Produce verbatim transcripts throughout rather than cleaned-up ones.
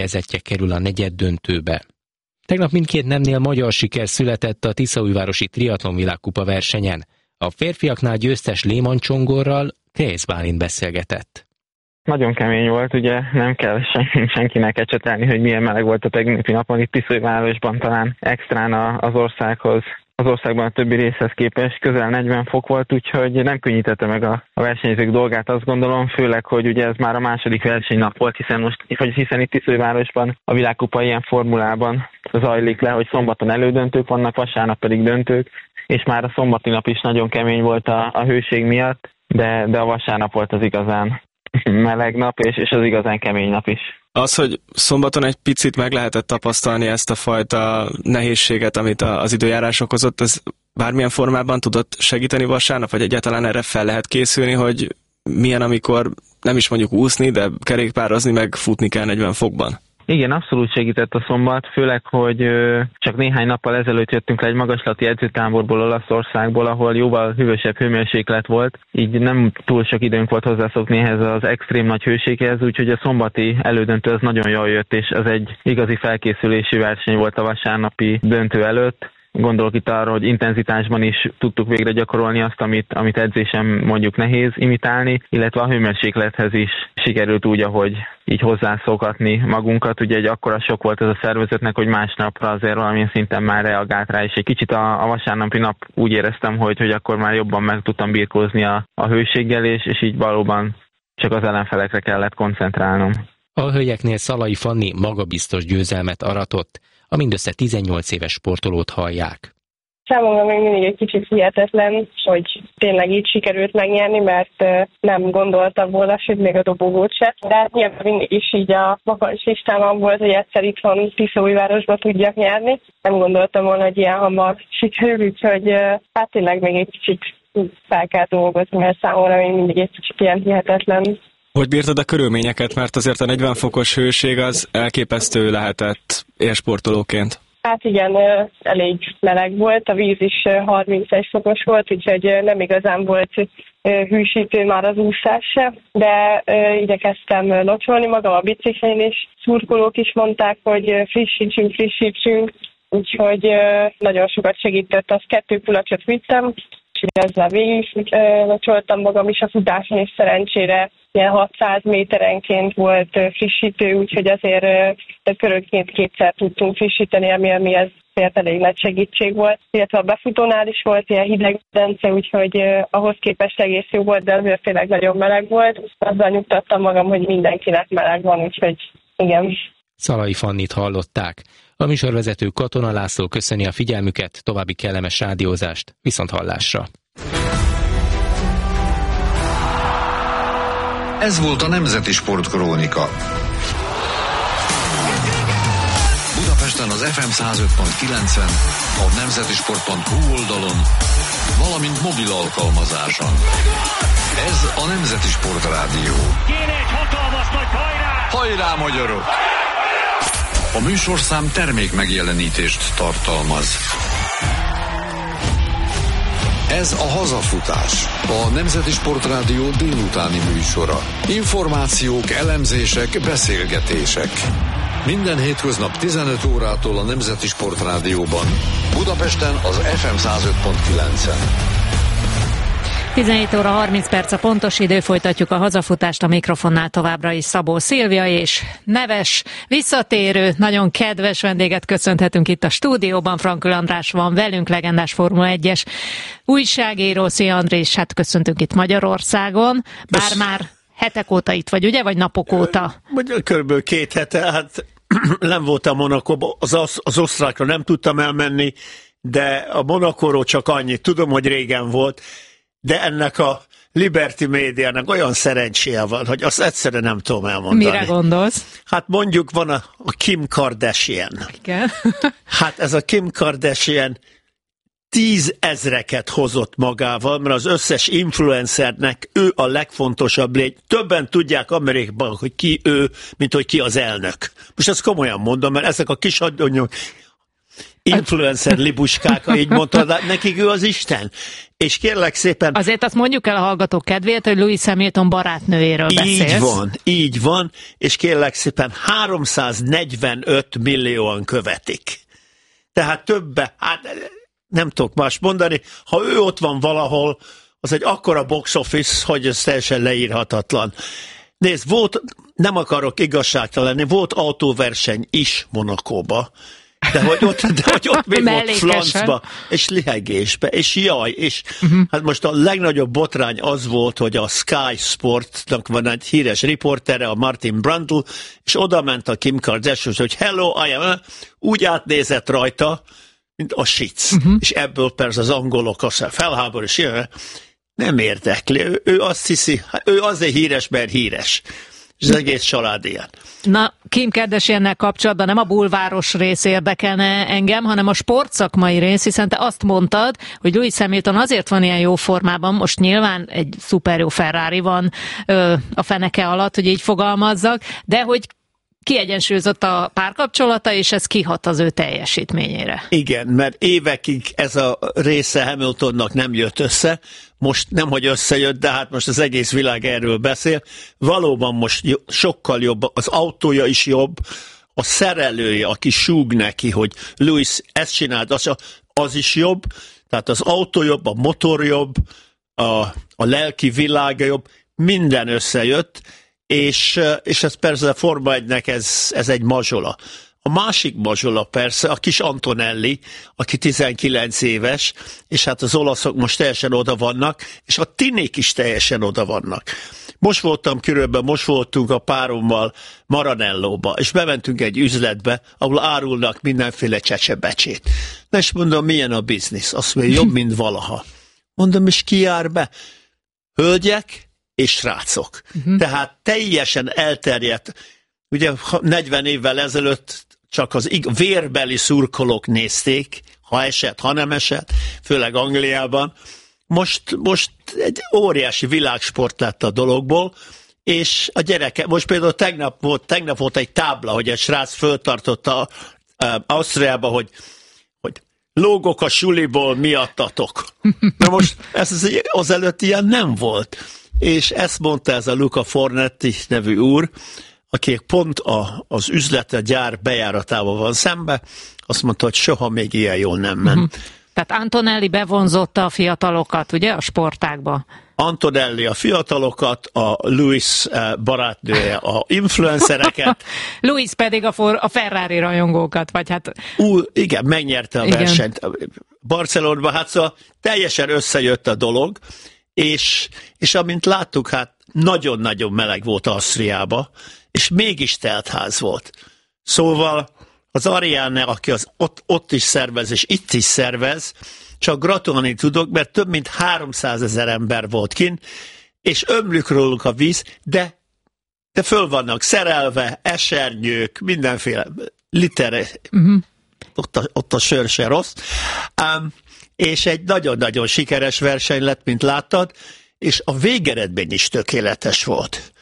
helyezettje kerül a negyeddöntőbe. Tegnap mindkét nemnél magyar siker született a Tiszaújvárosi triatlon világkupa versenyen. A férfiaknál győztes Léman Csongorral Krész Bálint beszélgetett. Nagyon kemény volt, ugye nem kell sen- senkinek ecsetelni, hogy milyen meleg volt a tegnapi napon itt Tiszaújvárosban, talán extrán az országhoz. Az országban a többi részhez képest közel negyven fok volt, úgyhogy nem könnyítette meg a, a versenyzők dolgát, azt gondolom, főleg, hogy ugye ez már a második versenynap volt, hiszen most, hiszen itt Tiszaújvárosban a világkupa ilyen formulában zajlik le, hogy szombaton elődöntők vannak, vasárnap pedig döntők, és már a szombati nap is nagyon kemény volt a, a hőség miatt, de, de a vasárnap volt az igazán meleg nap, és, és az igazán kemény nap is. Az, hogy szombaton egy picit meg lehetett tapasztalni ezt a fajta nehézséget, amit az időjárás okozott, ez bármilyen formában tudott segíteni vasárnap, vagy egyáltalán erre fel lehet készülni, hogy milyen, amikor nem is mondjuk úszni, de kerékpározni, meg futni kell negyven fokban? Igen, abszolút segített a szombat, főleg, hogy csak néhány nappal ezelőtt jöttünk le egy magaslati edzőtáborból Olaszországból, ahol jóval hűvösebb hőmérséklet volt, így nem túl sok időnk volt hozzászokni ehhez az extrém nagy hőséghez, úgyhogy a szombati elődöntő az nagyon jól jött, és ez egy igazi felkészülési verseny volt a vasárnapi döntő előtt. Gondolok itt arra, hogy intenzitásban is tudtuk végre gyakorolni azt, amit, amit edzésen mondjuk nehéz imitálni, illetve a hőmérséklethez is sikerült úgy, ahogy így hozzászokatni magunkat. Ugye egy akkora sok volt ez a szervezetnek, hogy másnapra azért valamilyen szinten már reagált rá, és egy kicsit a, a vasárnapi nap úgy éreztem, hogy, hogy akkor már jobban meg tudtam birkózni a, a hőséggel, és, és így valóban csak az ellenfelekre kellett koncentrálnom. A hölgyeknél Szalai Fanni magabiztos győzelmet aratott. A mindössze tizennyolc éves sportolót hallják. Számomra még mindig egy kicsit hihetetlen, hogy tényleg így sikerült megnyerni, mert nem gondoltam volna, hogy még a dobogót se. De hát nyilván mindig is így a magas listámon volt, hogy egyszer itthon Tiszaújvárosba tudjak nyerni. Nem gondoltam volna, hogy ilyen hamar sikerül, úgyhogy hát tényleg még egy kicsit fel kell dolgozni, mert számomra még mindig egy kicsit ilyen hihetetlen. Hogy bírtad a körülményeket, mert azért a negyven fokos hőség az elképesztő lehetett élsportolóként? Hát igen, elég meleg volt, a víz is harmincegy fokos volt, úgyhogy nem igazán volt hűsítő már az úszás se, de igyekeztem locsolni magam a biciklin, és szurkolók is mondták, hogy frissítsünk, frissítsünk, úgyhogy nagyon sokat segített, az kettő kulacsot vittem, és ezzel végig locsoltam magam is a futáson, és szerencsére ilyen hatszáz méterenként volt frissítő, úgyhogy azért körönként kétszer tudtunk frissíteni, ami, ami ezért elég nagy segítség volt. Illetve a befutónál is volt ilyen hideg medence, úgyhogy ahhoz képest egész jó volt, de azért tényleg nagyon meleg volt. Azzal nyugtattam magam, hogy mindenkinek meleg van, úgyhogy igen. Szalai Fannit hallották. A műsorvezető Katona László köszöni a figyelmüket, további kellemes rádiózást, viszonthallásra. Ez volt a Nemzeti Sportkrónika. Budapesten az ef em száz öt pont kilencven, a nemzetisport pont hu oldalon, valamint mobil alkalmazáson. Ez a Nemzeti Sport Rádió. Kéne egy hatalmas nagy hajrá! Hajrá, magyarok! A műsorszám termék megjelenítést tartalmaz. Ez a Hazafutás, a Nemzeti Sportrádió délutáni műsora. Információk, elemzések, beszélgetések. Minden hétköznap tizenöt órától a Nemzeti Sportrádióban. Budapesten az ef em száz öt pont kilencen. tizenhét óra harminc perc a pontos idő, folytatjuk a hazafutást, a mikrofonnál továbbra is Szabó Szilvia, és neves, visszatérő, nagyon kedves vendéget köszönhetünk itt a stúdióban. Frankl András van velünk, legendás Formula egyes újságíró. Szia Andrés, hát köszöntünk itt Magyarországon, bár Besz... már hetek óta itt vagy, ugye, vagy napok óta? Körülbelül két hete, hát nem voltam Monakóban, az, az osztrákra nem tudtam elmenni, de a Monakóról csak annyit, tudom, hogy régen volt, de ennek a Liberty Médiának olyan szerencséje van, hogy azt egyszerűen nem tudom elmondani. Mire gondolsz? Hát mondjuk van a, a Kim Kardashian. Igen. Hát ez a Kim Kardashian tízezreket hozott magával, mert az összes influencernek ő a legfontosabb légy. Többen tudják Amerikában, hogy ki ő, mint hogy ki az elnök. Most ezt komolyan mondom, mert ezek a kis addonyok influencer libuskák, így mondtad, nekik ő az Isten. És kérlek szépen... Azért azt mondjuk el a hallgatók kedvéért, hogy Lewis Hamilton barátnőjéről beszélsz. Így van, így van, és kérlek szépen háromszáznegyvenöt millióan követik. Tehát többe, hát nem tudok más mondani, ha ő ott van valahol, az egy akkora box office, hogy ez teljesen leírhatatlan. Nézd, volt, nem akarok igazságtalan lenni, volt autóverseny is Monacóba, de hogy ott, de hogy ott még volt flancba, és lihegésbe, és jaj, és uh-huh. hát most a legnagyobb botrány az volt, hogy a Sky Sportnak van egy híres riportere, a Martin Brundle, és oda ment a Kim Kardashian, hogy hello, I am, úgy átnézett rajta, mint a sic. Uh-huh. És ebből persze az angolok aztán felháború, és nem érdekli. Ő, ő azt hiszi, ő azért híres, mert híres. És az egész család ilyen. Na, Kim Kardashiannel kapcsolatban nem a bulváros rész érdekelne engem, hanem a sportszakmai rész, hiszen te azt mondtad, hogy Lewis Hamilton azért van ilyen jó formában, most nyilván egy szuper jó Ferrari van ö, a feneke alatt, hogy így fogalmazzak, de hogy kiegyensúlyozott a párkapcsolata, és ez kihat az ő teljesítményére. Igen, mert évekig ez a része Hamiltonnak nem jött össze, most nem, hogy összejött, de hát most az egész világ erről beszél. Valóban most sokkal jobb, az autója is jobb, a szerelője, aki súg neki, hogy Lewis ezt csináld, az, az is jobb, tehát az autó jobb, a motor jobb, a, a lelki világa jobb, minden összejött, és, és ez persze a Forma egynek ez, ez egy mazsola. A másik mazsola persze a kis Antonelli, aki tizenkilenc éves, és hát az olaszok most teljesen oda vannak, és a tinék is teljesen oda vannak. Most voltam körülbelül, most voltunk a párommal Maranellóba, és bementünk egy üzletbe, ahol árulnak mindenféle csecsebecsét. Na és mondom, milyen a biznisz? Azt mondja, jobb, mint valaha. Mondom, és ki jár be? Hölgyek és srácok. Uh-huh. Tehát teljesen elterjedt. Ugye negyven évvel ezelőtt csak az vérbeli szurkolók nézték, ha esett, ha nem esett, főleg Angliában. Most, most egy óriási világsport lett a dologból, és a gyereke, most például tegnap volt, tegnap volt egy tábla, hogy egy srác föltartotta uh, Ausztriába, hogy, hogy lógok a suliból miattatok. Na most ez az, az előtt ilyen nem volt. És ezt mondta ez a Luca Fornetti nevű úr, aki pont a, az üzlet, a gyár bejáratával van szembe, azt mondta, hogy soha még ilyen jól nem ment. Uh-huh. Tehát Antonelli bevonzotta a fiatalokat, ugye, a sportágba? Antonelli a fiatalokat, a Lewis barátnője a influencereket. Lewis pedig a, for, a Ferrari rajongókat, vagy hát... Ú, igen, megnyerte a igen. versenyt. Barcelonában, hát szóval teljesen összejött a dolog, és, és amint láttuk, hát nagyon-nagyon meleg volt Ausztriába, és mégis teltház volt. Szóval az Ariane, aki az ott, ott is szervez, és itt is szervez, csak gratulálni tudok, mert több mint háromszázezer ember volt kint, és ömlik róluk a víz, de, de föl vannak szerelve, esernyők, mindenféle liter, uh-huh. ott, a, ott a sör se rossz, um, és egy nagyon-nagyon sikeres verseny lett, mint láttad, és a végeredmény is tökéletes volt.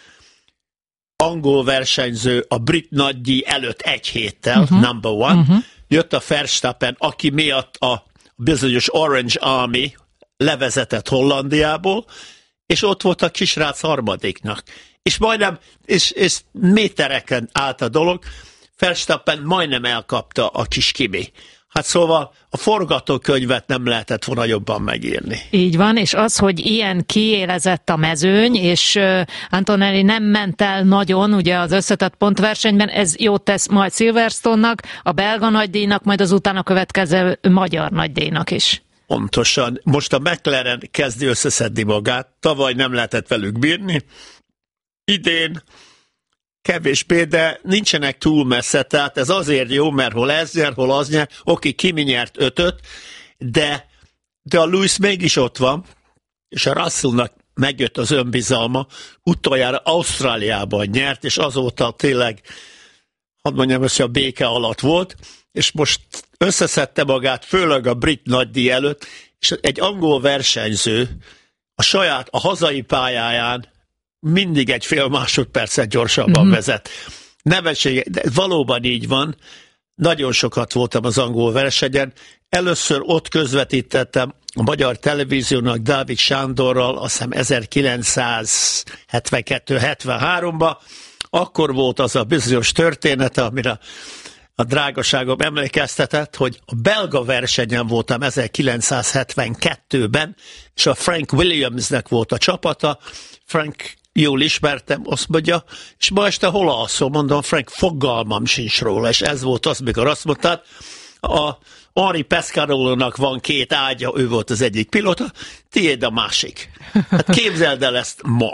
Angol versenyző a brit nagydíj előtt egy héttel, uh-huh. number one, uh-huh. jött a Verstappen, aki miatt a bizonyos Orange Army levezetett Hollandiából, és ott volt a kisrác harmadiknak. És majdnem, és, és métereken állt a dolog, Verstappen majdnem elkapta a kis Kimi. Hát szóval a forgatókönyvet nem lehetett volna jobban megírni. Így van, és az, hogy ilyen kiélezett a mezőny, és Antonelli nem ment el nagyon, ugye az összetett pontversenyben, ez jót tesz majd Silverstone-nak, a belga nagydíjnak, majd az utána következő magyar nagydíjnak is. Pontosan. Most a McLaren kezdi összeszedni magát, tavaly nem lehetett velük bírni, idén kevésbé, de nincsenek túl messze, tehát ez azért jó, mert hol ez nyer, hol az nyer, oké, Kimi nyert ötöt, de, de a Lewis mégis ott van, és a Russellnak megjött az önbizalma, utoljára Ausztráliában nyert, és azóta tényleg, hadd mondjam össze, a béke alatt volt, és most összeszedte magát, főleg a brit nagydíj előtt, és egy angol versenyző a saját, a hazai pályáján mindig egy fél másodpercet gyorsabban mm-hmm. vezet. Nevetség, de valóban így van, nagyon sokat voltam az angol versenyen. Először ott közvetítettem a magyar televíziónak Dávid Sándorral, azt hiszem ezerkilencszázhetvenkettő hetvenháromban. Akkor volt az a bizonyos története, amire a drágaságom emlékeztetett, hogy a belga versenyen voltam ezerkilencszázhetvenkettőben, és a Frank Williamsnek volt a csapata. Frank jól ismertem, azt mondja, és ma este hol alszol? Mondom, Frank, fogalmam sincs róla, és ez volt az, mikor azt mondtad, a Henri Pescarolo-nak van két ágya, ő volt az egyik pilóta, tiéd a másik. Hát képzeld el ezt ma.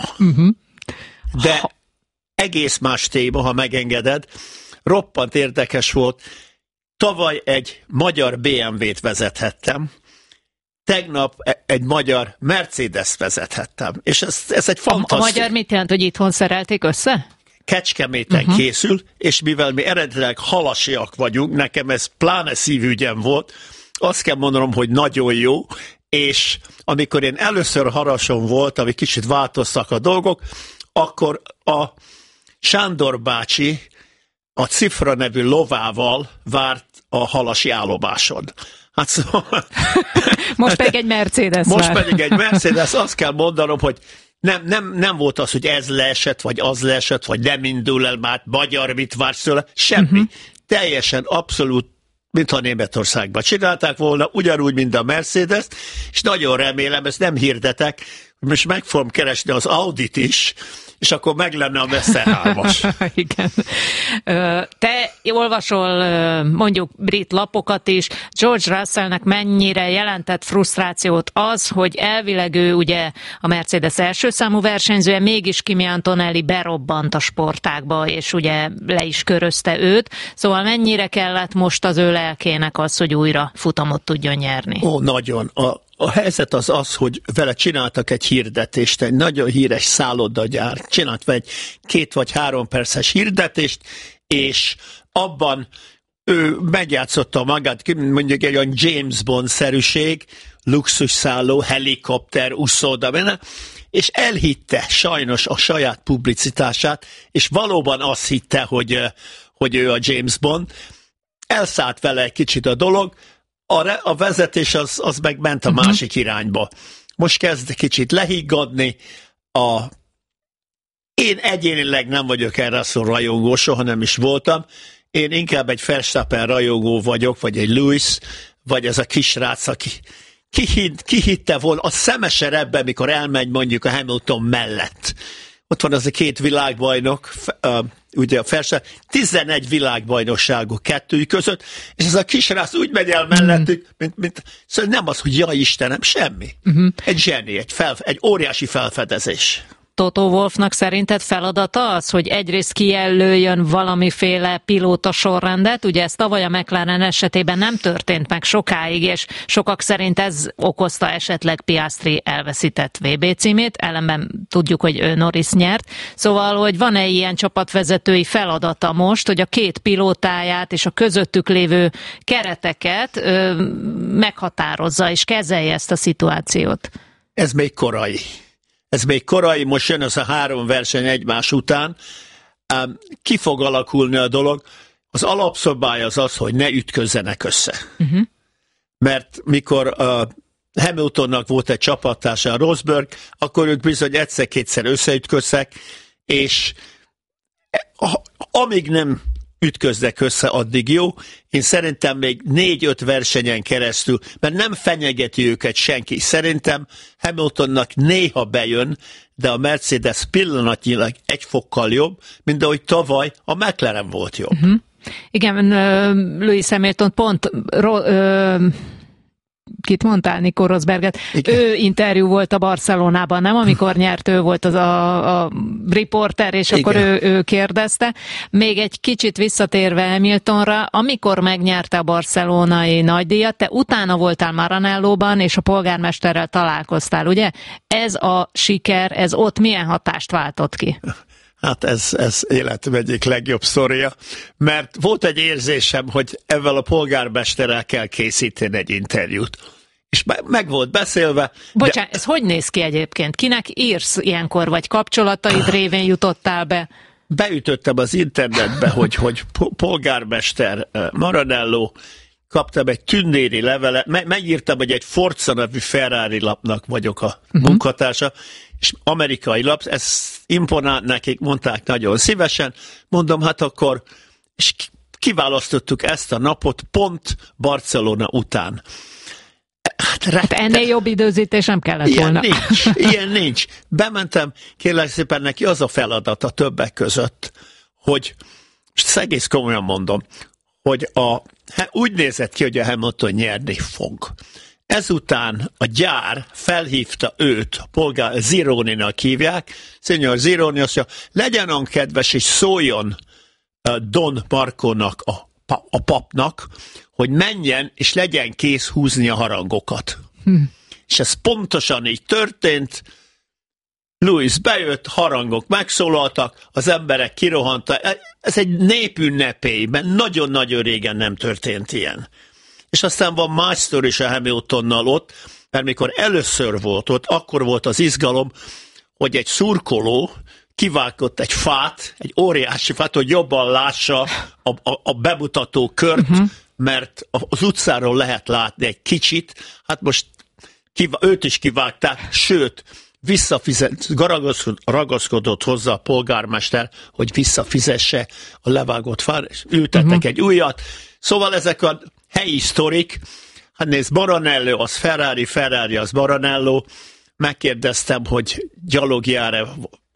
De egész más téma, ha megengeded. Roppant érdekes volt. Tavaly egy magyar bé em vét vezethettem, tegnap egy magyar Mercedes vezethettem. És ez, ez egy fantasztikus. A, a magyar mit jelent, hogy itthon szerelték össze? Kecskeméten uh-huh. készül, és mivel mi eredetileg halasiak vagyunk, nekem ez pláne szívügyem volt, azt kell mondanom, hogy nagyon jó, és amikor én először Harason voltam, egy kicsit változtak a dolgok, akkor a Sándor bácsi a Cifra nevű lovával várt a halasi állomáson. Hát szóval... Most pedig egy Mercedes Most vár. pedig egy Mercedes, azt kell mondanom, hogy nem, nem, nem volt az, hogy ez leesett, vagy az leesett, vagy nem indul el már, magyar mit vársz tőle, semmi. Uh-huh. Teljesen, abszolút, mintha Németországban csinálták volna, ugyanúgy, mint a Mercedes, és nagyon remélem, ezt nem hirdetek, hogy most meg fogom keresni az Audit is, és akkor meg lenne a Messer hármas. Igen. Te olvasol mondjuk brit lapokat is. George Russellnek mennyire jelentett frusztrációt az, hogy elvileg ő ugye a Mercedes első számú versenyzője, mégis Kimi Antonelli berobbant a sportágba, és ugye le is körözte őt. Szóval mennyire kellett most az ő lelkének az, hogy újra futamot tudjon nyerni? Ó, nagyon. A A helyzet az az, hogy vele csináltak egy hirdetést, egy nagyon híres szállodagyár, csinált vele egy két vagy három perces hirdetést, és abban ő megjátszotta magát, mondjuk egy olyan James Bond-szerűség, luxusszálló, helikopter, úszóda benne, és elhitte sajnos a saját publicitását, és valóban azt hitte, hogy, hogy ő a James Bond. Elszállt vele egy kicsit a dolog, A, re, a vezetés az, az meg ment a uh-huh. másik irányba. Most kezd kicsit lehiggadni. A... Én egyénileg nem vagyok erre szó rajongó, soha nem is voltam. Én inkább egy Verstappen rajongó vagyok, vagy egy Lewis, vagy ez a kisrác, aki ki, ki hitte volna, a szemeser ebben, mikor elmegy mondjuk a Hamilton mellett. Ott van az a két világbajnok, uh, ugye a Verstappen, tizenegy világbajnokságú kettőjük között, és ez a kisrác úgy megy el mellettük, mint, mint szóval nem az, hogy ja Istenem, semmi. Uh-huh. Egy zseni, egy, fel, egy óriási felfedezés. Toto Wolffnak szerinted feladata az, hogy egyrészt kijelöljön valamiféle pilóta sorrendet, ugye ez tavaly a McLaren esetében nem történt meg sokáig, és sokak szerint ez okozta esetleg Piastri elveszített vé bé címét, ellenben tudjuk, hogy Norris nyert, szóval, hogy van-e ilyen csapatvezetői feladata most, hogy a két pilótáját és a közöttük lévő kereteket ö, meghatározza és kezelje ezt a szituációt? Ez még korai. Ez még korai, most jön az a három verseny egymás után. Ki fog alakulni a dolog? Az alapszabály az az, hogy ne ütközzenek össze. Uh-huh. Mert mikor a Hamiltonnak volt egy csapattársa, a Rosberg, akkor ők bizony egyszer-kétszer összeütköztek, és amíg nem ütköznek össze, addig jó. Én szerintem még négy-öt versenyen keresztül, mert nem fenyegeti őket senki. Szerintem Hamiltonnak néha bejön, de a Mercedes pillanatnyilag egy fokkal jobb, mint ahogy tavaly a McLaren volt jobb. Uh-huh. Igen, Lewis Hamilton pont... Ro- ö- Kit mondtál, Nico Rosberget? Igen. Ő interjú volt a Barcelonában, nem? Amikor nyert, ő volt az a, a riporter, és igen. Akkor ő, ő kérdezte. Még egy kicsit visszatérve Hamiltonra, amikor megnyerte a barcelonai nagydíjat, te utána voltál Maranellóban, és a polgármesterrel találkoztál, ugye? Ez a siker, ez ott milyen hatást váltott ki? Hát ez, ez életem egyik legjobb sztoria, mert volt egy érzésem, hogy ezzel a polgármesterrel kell készíteni egy interjút. És meg volt beszélve. Bocsánat, de... ez hogy néz ki egyébként? Kinek írsz ilyenkor, vagy kapcsolataid révén jutottál be? beütöttem az internetbe, hogy, hogy polgármester Maranello, kaptam egy tündéri levelet, me- megírtam, hogy egy Forza nevű Ferrari lapnak vagyok a uh-huh. munkatársa, és amerikai lap, ez imponált nekik, mondták nagyon szívesen, mondom, hát akkor, és kiválasztottuk ezt a napot pont Barcelona után. Hát, hát ennél jobb időzítés nem kellett ilyen volna. Nincs, ilyen nincs. Bementem, kérlek szépen, neki az a feladata többek között, hogy, és egész komolyan mondom, hogy a, úgy nézett ki, hogy a Hamilton nyerni fog. Ezután a gyár felhívta őt, a polgár, Zironinak hívják, Senior Zironi azt mondja, legyen olyan kedves, és szóljon Don Marcónak, a, a papnak, hogy menjen, és legyen kész húzni a harangokat. Hm. És ez pontosan így történt. Lewis bejött, harangok megszólaltak, az emberek kirohantak. Ez egy népünnepélyben nagyon-nagyon régen nem történt ilyen. És aztán van más sztori is a Hamiltonnal ott, mert mikor először volt ott, akkor volt az izgalom, hogy egy szurkoló kivágott egy fát, egy óriási fát, hogy jobban lássa a, a, a bemutató kört, uh-huh. mert az utcáról lehet látni egy kicsit, hát most kiva, őt is kivágták, sőt, visszafizet, ragaszkodott hozzá a polgármester, hogy visszafizesse a levágott fát, és ültettek uh-huh. egy újat. Szóval ezek a helyi sztorik, hát nézd, Maranello, az Ferrari, Ferrari, az Maranello, megkérdeztem, hogy gyalogjár-e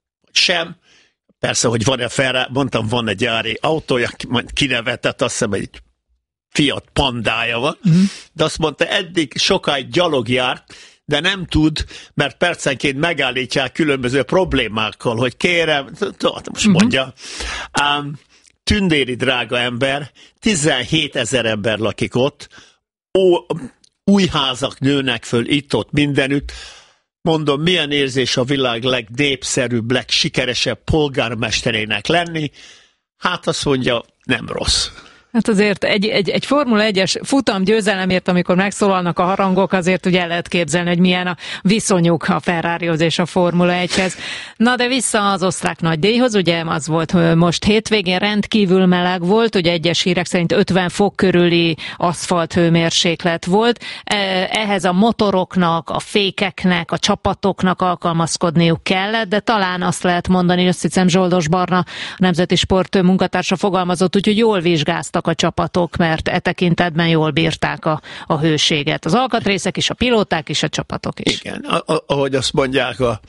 sem, persze, hogy van-e Ferrari, mondtam, van egy gyári autója, kinevetett, azt hiszem, egy Fiat Pandája van, uh-huh. de azt mondta, eddig sokáig gyalog járt, de nem tud, mert percenként megállítják különböző problémákkal, hogy kérem, most mondja, uh-huh. um, tündéri drága ember, tizenhétezer ember lakik ott, ó, új házak nőnek föl itt-ott mindenütt. Mondom, milyen érzés a világ legnépszerűbb, legsikeresebb polgármesterének lenni? Hát azt mondja, nem rossz. Hát azért egy, egy, egy Formula egyes futam győzelemért, amikor megszólalnak a harangok, azért ugye el lehet képzelni, hogy milyen a viszonyuk a Ferrarihoz és a Formula egyhez. Na de vissza az osztrák nagydíjhoz, ugye az volt most hétvégén, rendkívül meleg volt, ugye egyes hírek szerint ötven fok körüli aszfalt hőmérséklet volt. Ehhez a motoroknak, a fékeknek, a csapatoknak alkalmazkodniuk kellett, de talán azt lehet mondani, azt hiszem Zsoldos Barna, a Nemzeti Sport munkatársa fogalmazott, úgyhogy jól vizsgáztak a csapatok, mert e tekintetben jól bírták a, a hőséget. Az alkatrészek is, a pilóták is, a csapatok is. Igen, ahogy azt mondják, a,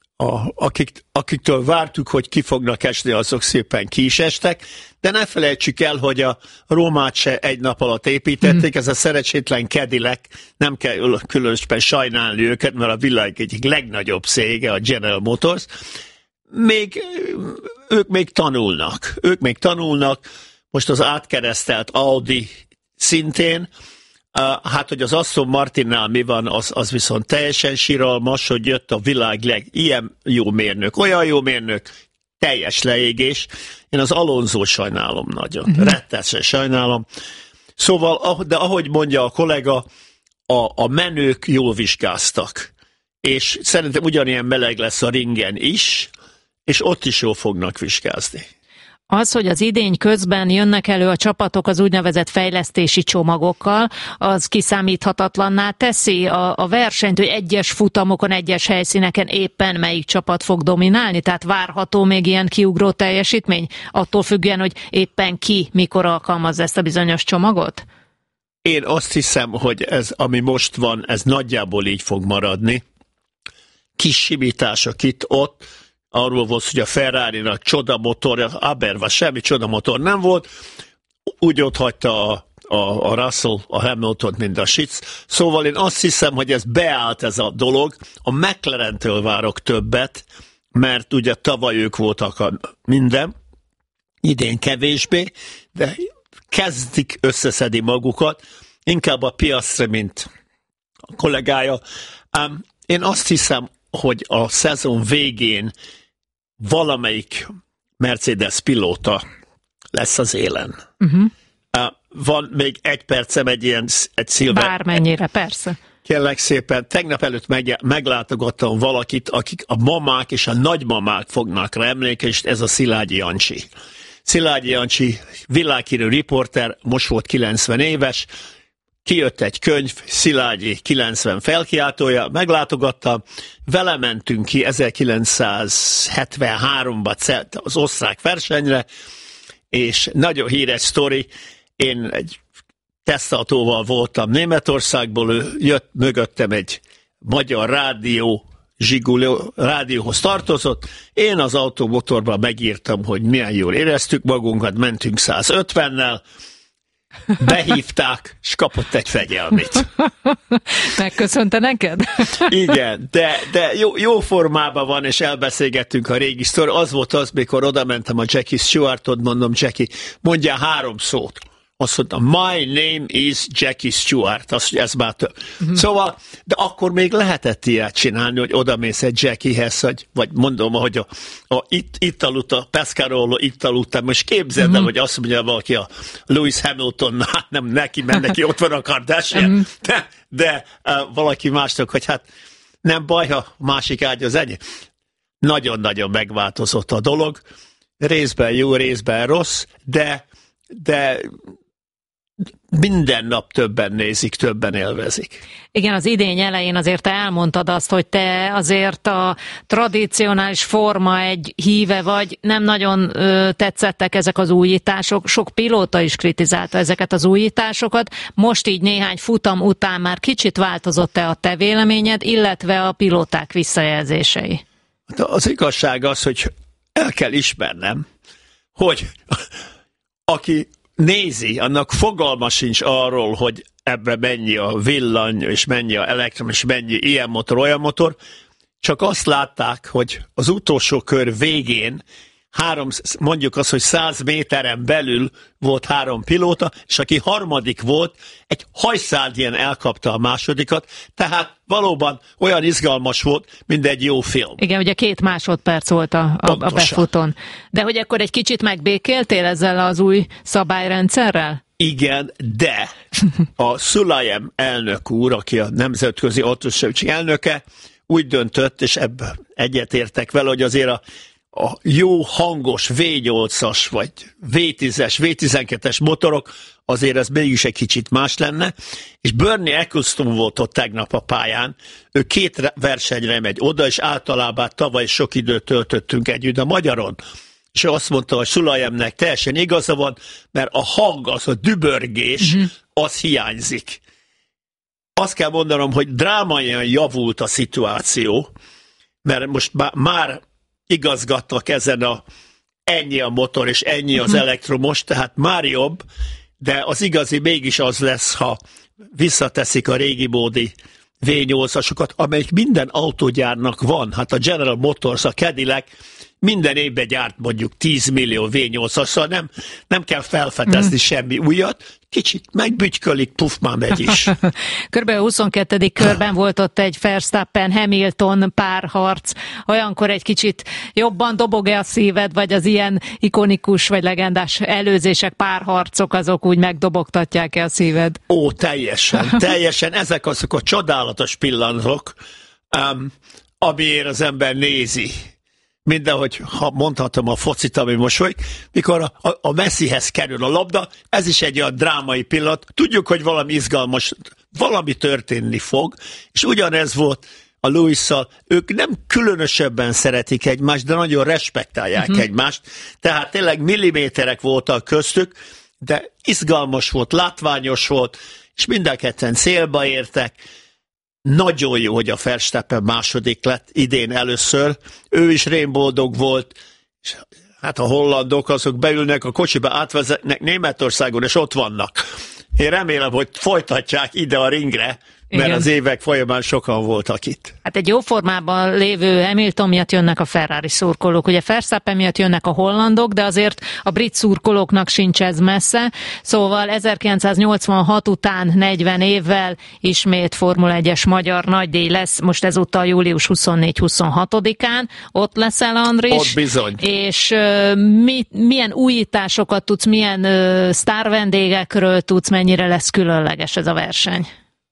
a, akik, akiktől vártuk, hogy ki fognak esni, azok szépen ki is estek, de ne felejtsük el, hogy a Rómát se egy nap alatt építették, mm. ez a szerencsétlen Cadillac, nem kell különösen sajnálni őket, mert a világ egyik legnagyobb cége, a General Motors, még, ők még tanulnak, ők még tanulnak, most az átkeresztelt Audi szintén, uh, hát, hogy az Aston Martinnál mi van, az, az viszont teljesen siralmas, hogy jött a világ leg, ilyen jó mérnök, olyan jó mérnök, teljes leégés. Én az Alonso sajnálom nagyon, uh-huh. rettenetesen sajnálom. Szóval, de ahogy mondja a kollega, a, a menők jól vizsgáztak, és szerintem ugyanilyen meleg lesz a ringen is, és ott is jól fognak vizsgázni. Az, hogy az idény közben jönnek elő a csapatok az úgynevezett fejlesztési csomagokkal, az kiszámíthatatlanná teszi a, a versenyt, hogy egyes futamokon, egyes helyszíneken éppen melyik csapat fog dominálni, tehát várható még ilyen kiugró teljesítmény, attól függően, hogy éppen ki, mikor alkalmaz ezt a bizonyos csomagot? Én azt hiszem, hogy ez, ami most van, ez nagyjából így fog maradni. Kis simítások itt-ott, arról volt, hogy a Ferrari-nak csodamotor, Aberva semmi csodamotor nem volt, úgy ott hagyta a, a, a Russell, a Hamilton, mint a Sitz. Szóval én azt hiszem, hogy ez beállt ez a dolog. A McLarentől várok többet, mert ugye tavaly ők voltak a minden, idén kevésbé, de kezdik összeszedni magukat, inkább a piacra, mint a kollégája. Um, én azt hiszem, hogy a szezon végén valamelyik Mercedes pilóta lesz az élen. Uh-huh. Uh, van még egy percem egy ilyen egy szilver... Bármennyire, persze. Kérlek szépen, tegnap előtt meg, meglátogattam valakit, akik a mamák és a nagymamák fognak rá emlékezni, ez a Szilágyi Jancsi. Szilágyi Jancsi, világhírű riporter, most volt kilencven éves, kijött egy könyv, Szilágyi kilencven felkiáltója, meglátogattam, vele mentünk ki ezerkilencszázhetvenháromban az osztrák versenyre, és nagyon híres sztori, én egy tesztautóval voltam Németországból, ő jött mögöttem egy magyar rádió, Zsiguli rádióhoz tartozott, én az autómotorban megírtam, hogy milyen jól éreztük magunkat, mentünk százötvennel, behívták, és kapott egy fegyelmét. Megköszönte neked? Igen, de, de jó, jó formában van, és elbeszélgettünk a régi sztori. Az volt az, mikor oda mentem a Jackie Stewartod, mondom, Jackie, mondjál három szót. Azt mondta, my name is Jackie Stewart. Azt mondja, ez már több. Uh-huh. Szóval, de akkor még lehetett ilyet csinálni, hogy odamész egy Jackiehez, vagy, vagy mondom, hogy a, a itt, itt aludt a Pescarolo, itt aludtam, most képzeld el, uh-huh. hogy azt mondja valaki a Lewis Hamilton, hát nem neki, mert neki ott van a Kardashian, uh-huh. de, de uh, valaki másnak, hogy hát nem baj, ha másik ágy az enyém. Nagyon-nagyon megváltozott a dolog. Részben jó, részben rossz, de, de minden nap többen nézik, többen élvezik. Igen, az idény elején azért te elmondtad azt, hogy te azért a tradicionális Forma egy híve vagy, nem nagyon ö, tetszettek ezek az újítások, sok pilóta is kritizálta ezeket az újításokat, most így néhány futam után már kicsit változott-e a te véleményed, illetve a pilóták visszajelzései? Az igazság az, hogy el kell ismernem, hogy aki nézi, annak fogalma sincs arról, hogy ebbe mennyi a villany, és mennyi a elektrom, és mennyi ilyen motor, olyan motor, csak azt látták, hogy az utolsó kör végén három, mondjuk azt, hogy száz méteren belül volt három pilóta, és aki harmadik volt, egy hajszálnyian elkapta a másodikat, tehát valóban olyan izgalmas volt, mint egy jó film. Igen, ugye két másodperc volt a, a, a befutón. De hogy akkor egy kicsit megbékéltél ezzel az új szabályrendszerrel? Igen, de a Szulajem elnök úr, aki a Nemzetközi Autószövetség elnöke, úgy döntött, és ebben egyetértek vele, hogy azért a a jó hangos vé nyolcas, vagy vé tízes, vé tizenkettes motorok, azért ez mégis egy kicsit más lenne, és Bernie Ecclestone volt ott tegnap a pályán, ő két versenyre megy oda, és általában tavaly sok időt töltöttünk együtt a Magyaron, és ő azt mondta, hogy Szulajemnek teljesen igaza van, mert a hang, az a dübörgés, uh-huh. az hiányzik. Azt kell mondanom, hogy drámaian javult a szituáció, mert most már igazgattak ezen a ennyi a motor és ennyi az elektromos, tehát már jobb, de az igazi mégis az lesz, ha visszateszik a régi módi vé nyolcasokat, amelyik minden autógyárnak van. Hát a General Motors, a Cadillac minden évben gyárt mondjuk tíz millió vé nyolcas, szóval nem, nem kell felfedezni mm. semmi újat, kicsit megbütykölik, puf, már megy is. Körülbelül huszonkettő körben volt ott egy Verstappen-Hamilton párharc, olyankor egy kicsit jobban dobog-e a szíved, vagy az ilyen ikonikus vagy legendás előzések, párharcok, azok úgy megdobogtatják-e a szíved? Ó, teljesen, teljesen. Ezek azok a csodálatos pillanatok, um, amiért az ember nézi. Mindenhogy, ha mondhatom a focit, ami most vagy, mikor a, a, a Messihez kerül a labda, ez is egy olyan drámai pillanat. Tudjuk, hogy valami izgalmas, valami történni fog, és ugyanez volt a Lewisszal. Ők nem különösebben szeretik egymást, de nagyon respektálják uh-huh. egymást. Tehát tényleg milliméterek voltak köztük, de izgalmas volt, látványos volt, és mind a ketten célba értek. Nagyon jó, hogy a Verstappen második lett idén először. Ő is rémboldog volt, és hát a hollandok azok beülnek a kocsiba, átvezetnek Németországon, és ott vannak. Én remélem, hogy folytatják ide a ringre, mert igen. Az évek folyamán sokan voltak itt. Hát egy jó formában lévő Hamilton miatt jönnek a Ferrari szurkolók. Ugye Verstappen miatt jönnek a hollandok, de azért a brit szurkolóknak sincs ez messze. Szóval ezerkilencszáznyolcvanhat után negyven évvel ismét Formula egyes magyar nagydíj lesz, most ezúttal július huszonnégy-huszonhatodikán. Ott leszel, Andris. Ott bizony. És uh, mi, milyen újításokat tudsz, milyen uh, sztárvendégekről tudsz, mennyire lesz különleges ez a verseny?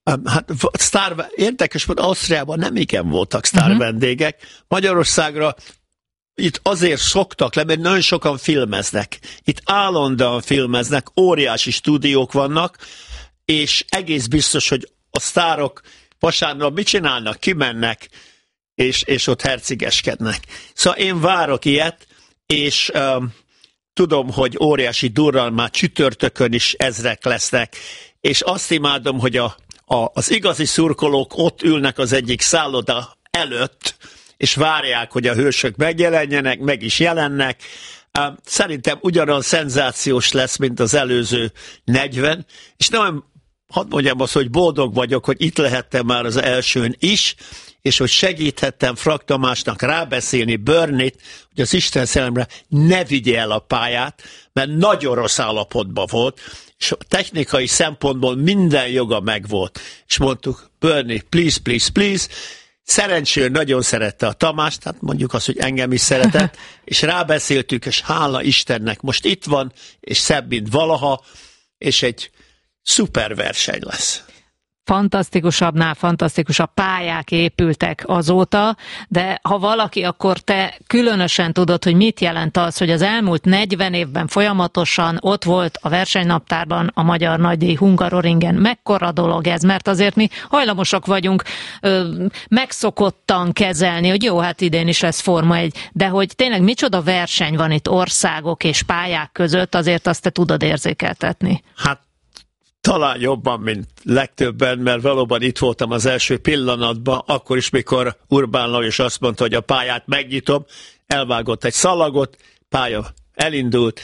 Hát sztár, érdekes, hogy Ausztriában nem igen voltak sztár uh-huh. vendégek. Magyarországra itt azért szoktak le, mert nagyon sokan filmeznek. Itt állandóan filmeznek, óriási stúdiók vannak, és egész biztos, hogy a sztárok vasárnap mit csinálnak? Kimennek, és, és ott hercigeskednek. Szóval én várok ilyet, és um, tudom, hogy óriási durral már csütörtökön is ezrek lesznek, és azt imádom, hogy a, a, az igazi szurkolók ott ülnek az egyik szálloda előtt, és várják, hogy a hősök megjelenjenek, meg is jelennek. Szerintem ugyanolyan szenzációs lesz, mint az előző negyven, és nem, hadd mondjam azt, hogy boldog vagyok, hogy itt lehettem már az elsőn is, és hogy segíthettem Frak Tamásnak rábeszélni Bernie-t, hogy az Isten szellemre ne vigye el a pályát, mert nagyon rossz állapotban volt, és technikai szempontból minden joga megvolt. És mondtuk, Bernie, please, please, please. Szerencsére nagyon szerette a Tamást, tehát mondjuk azt, hogy engem is szeretett, és rábeszéltük, és hála Istennek most itt van, és szebb, mint valaha, és egy szuper verseny lesz. Fantasztikusabbnál fantasztikusabb pályák épültek azóta, de ha valaki, akkor te különösen tudod, hogy mit jelent az, hogy az elmúlt negyven évben folyamatosan ott volt a versenynaptárban a magyar nagydíj Hungaroringen. Mekkora dolog ez, mert azért mi hajlamosak vagyunk ö, megszokottan kezelni, hogy jó, hát idén is lesz Forma egy, de hogy tényleg micsoda verseny van itt országok és pályák között, azért azt te tudod érzékeltetni. Hát talán jobban, mint legtöbben, mert valóban itt voltam az első pillanatban, akkor is, mikor Urbán Lajos azt mondta, hogy a pályát megnyitom, elvágott egy szalagot, pálya elindult.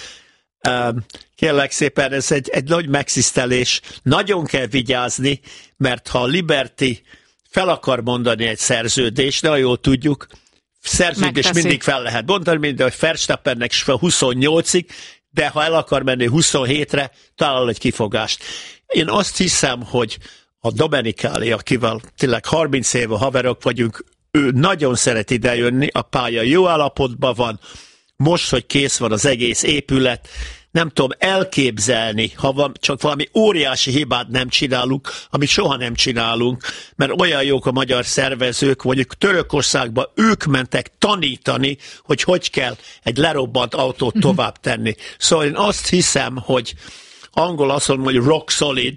Kérlek szépen, ez egy, egy nagy megszisztelés. Nagyon kell vigyázni, mert ha a Liberty fel akar mondani egy szerződést, de jól tudjuk, szerződést Megteszi. mindig fel lehet mondani, mint hogy Verstappennek is fel huszonnyolcig, de ha el akar menni huszonhétre, talál egy kifogást. Én azt hiszem, hogy a Domenicali, akivel tényleg harminc éve haverok vagyunk, ő nagyon szeret idejönni, a pálya jó állapotban van, most, hogy kész van az egész épület, nem tudom elképzelni, ha van, csak valami óriási hibát nem csinálunk, amit soha nem csinálunk, mert olyan jók a magyar szervezők, mondjuk Törökországban ők mentek tanítani, hogy hogy kell egy lerobbant autót tovább tenni. Szóval én azt hiszem, hogy angol azt mondom, hogy rock solid,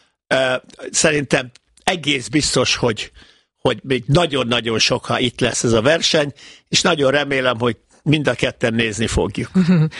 szerintem egész biztos, hogy, hogy még nagyon-nagyon soká itt lesz ez a verseny, és nagyon remélem, hogy mind a ketten nézni fogjuk.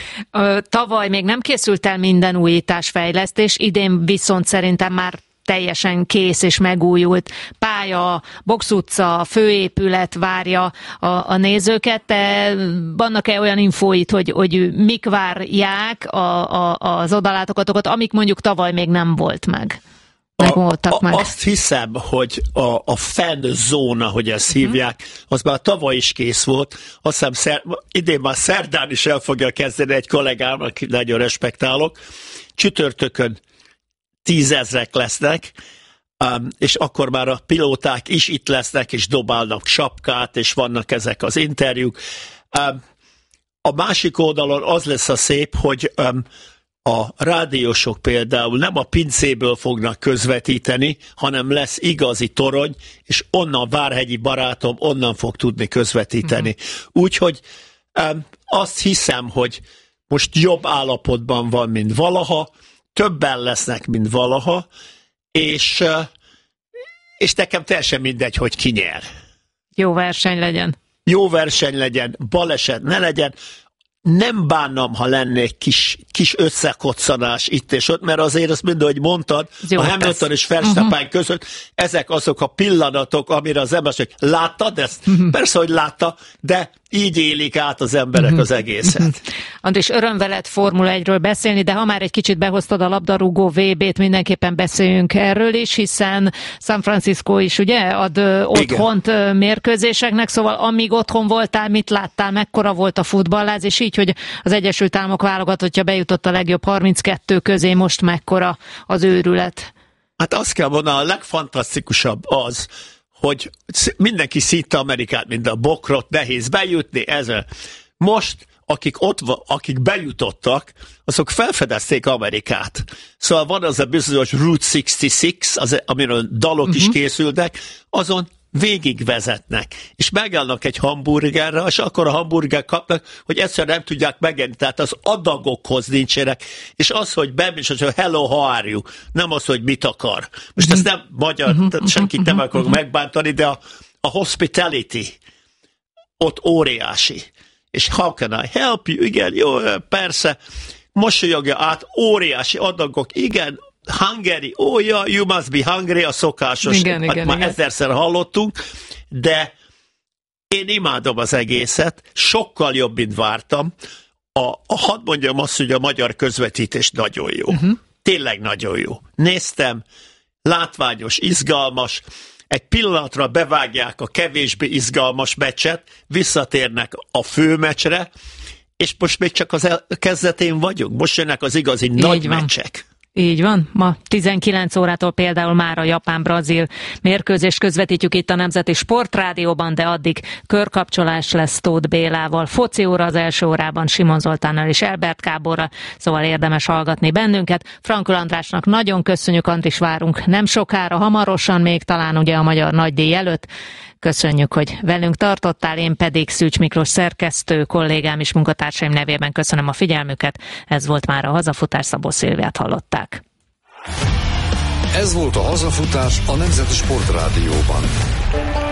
Tavaly még nem készült el minden újításfejlesztés, idén viszont szerintem már teljesen kész és megújult pálya, boxutca, főépület várja a, a nézőket, de vannak-e olyan infóit, hogy, hogy mik várják a, a, az odalátogatókat, amik mondjuk tavaly még nem volt meg? A, a, azt hiszem, hogy a, a fan zóna, hogy ezt uh-huh. hívják, az már tavaly is kész volt. Azt hiszem, szer, idén már szerdán is el fogja kezdeni egy kollégám, aki nagyon respektálok. Csütörtökön tízezrek lesznek, um, és akkor már a pilóták is itt lesznek, és dobálnak sapkát, és vannak ezek az interjúk. Um, a másik oldalon az lesz a szép, hogy um, a rádiósok például nem a pincéből fognak közvetíteni, hanem lesz igazi torony, és onnan Várhegyi barátom onnan fog tudni közvetíteni. Uh-huh. Úgyhogy um, azt hiszem, hogy most jobb állapotban van, mint valaha, többen lesznek, mint valaha, és, uh, és nekem teljesen mindegy, hogy ki nyer. Jó verseny legyen. Jó verseny legyen, baleset ne legyen. Nem bánnam, ha lenne egy kis, kis összekoccanás itt és ott, mert azért azt mind, ahogy mondtad, jó, a Hamilton és Verstappen uh-huh. között ezek azok a pillanatok, amire az ember hogy láttad ezt? Uh-huh. Persze, hogy látta, de így élik át az emberek uh-huh. az egészet. Uh-huh. Andris, öröm veled Formula egyről beszélni, de ha már egy kicsit behoztad a labdarúgó vé bét, mindenképpen beszéljünk erről is, hiszen San Francisco is ugye ad ö, otthont ö, mérkőzéseknek, szóval amíg otthon voltál, mit láttál, mekkora volt a futballáz, és így, hogy az Egyesült Államok válogatottja bejutott a legjobb harminckettő közé, most mekkora az őrület? Hát azt kell mondani, a legfantasztikusabb az, hogy mindenki szítta Amerikát, mint a bokrot, nehéz bejutni, ez most akik ott akik bejutottak, azok felfedezték Amerikát. Szóval van az a bizonyos Route hatszázhatvanhat, az, amiről dalok uh-huh. is készülnek, azon végigvezetnek, és megállnak egy hamburgerre, és akkor a hamburger kapnak, hogy egyszerűen nem tudják megenni, tehát az adagokhoz nincsenek, és az, hogy bemész, hogy hello, how are you, nem az, hogy mit akar. Most ezt nem magyar, senkit nem akarok megbántani, de a, a hospitality ott óriási. És how can I help you? Igen, jó, persze, mosolyogja át, óriási adagok, igen, Hungary, ó, oh, yeah, you must be hungry, a szokásos, igen, hát igen, már igen. ezerszer hallottunk, de én imádom az egészet, sokkal jobb, mint vártam. A, a, hadd mondjam azt, hogy a magyar közvetítés nagyon jó. Uh-huh. Tényleg nagyon jó. Néztem, látványos, izgalmas, egy pillanatra bevágják a kevésbé izgalmas meccset, visszatérnek a főmeccsre, és most még csak az el- kezdetén vagyunk. Most jönnek az igazi Így nagy van. meccsek. Így van, ma tizenkilenc órától például már a japán-brazil mérkőzést közvetítjük itt a Nemzeti Sportrádióban, de addig körkapcsolás lesz Tóth Bélával, foci óra az első órában Simon Zoltánnal és Elbert Káborral, szóval érdemes hallgatni bennünket. Frankl Andrásnak nagyon köszönjük, Andris, várunk nem sokára, hamarosan még talán ugye a Magyar Nagydíj előtt. Köszönjük, hogy velünk tartottál, én pedig Szűcs Miklós szerkesztő, kollégám és munkatársaim nevében köszönöm a figyelmüket. Ez volt már a Hazafutás, Szabó Szilviát hallották. Ez volt a Hazafutás a Nemzeti Sportrádióban.